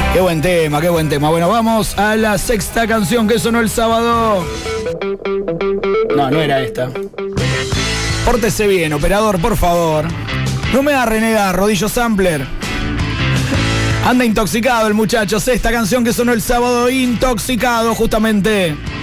Qué buen tema, qué buen tema. Bueno, vamos a la sexta canción que sonó el sábado. No, no era esta. Pórtese bien, operador, por favor. No me haga renegar, Rodillo Sampler. Anda intoxicado el muchacho. Sexta canción que sonó el sábado, intoxicado, justamente.